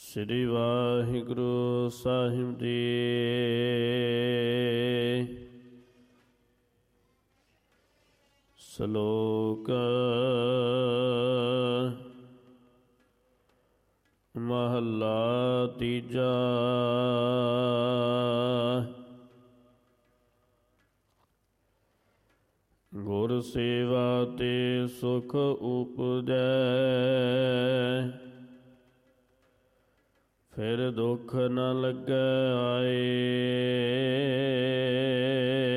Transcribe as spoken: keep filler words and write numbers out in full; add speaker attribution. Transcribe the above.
Speaker 1: ਸ੍ਰੀ ਵਾਹਿਗੁਰੂ ਸਾਹਿਬ ਜੀ। ਸ਼ਲੋਕ ਮਹੱਲਾ ਤੀਜਾ। ਗੁਰ ਸੇਵਾ ਤੇ ਸੁਖ ਉਪਜੈ, ਫਿਰ ਦੁੱਖ ਨ ਲੱਗੈ ਆਏ।